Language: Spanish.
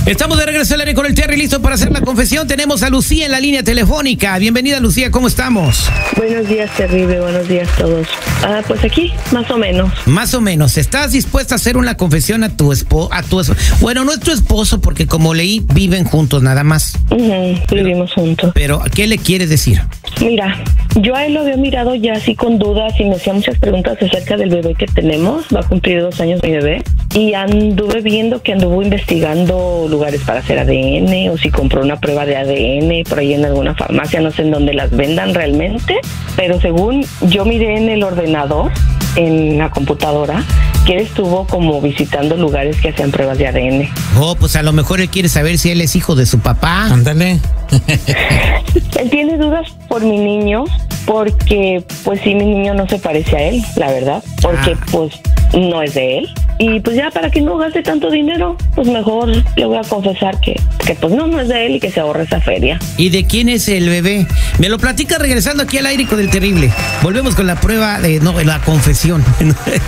Estamos de regreso al aire con el Terry, listo para hacer la confesión. Tenemos a Lucía en la línea telefónica. Bienvenida, Lucía, ¿cómo estamos? Buenos días, Terrible, buenos días a todos. Pues aquí, más o menos. Más o menos. ¿Estás dispuesta a hacer una confesión a tu esposo? Bueno, no es tu esposo, porque como leí, viven juntos nada más. Vivimos juntos. Pero, ¿qué le quieres decir? Mira, yo a él lo había mirado ya así con dudas y me hacía muchas preguntas acerca del bebé que tenemos. Va a cumplir 2 años mi bebé. Y anduve viendo que anduvo investigando lugares para hacer ADN, o si compró una prueba de ADN por ahí en alguna farmacia, no sé en dónde las vendan realmente, pero según yo miré en el ordenador, en la computadora, que él estuvo como visitando lugares que hacían pruebas de ADN. Oh, pues a lo mejor él quiere saber si él es hijo de su papá. Ándale. Él tiene dudas por mi niño, porque pues sí, mi niño no se parece a él, la verdad, porque pues no es de él. Y pues ya para que no gaste tanto dinero, pues mejor le voy a confesar que pues no es de él y que se ahorre esa feria. ¿Y de quién es el bebé? Me lo platica regresando aquí al aire con el Terrible. Volvemos con la prueba la confesión.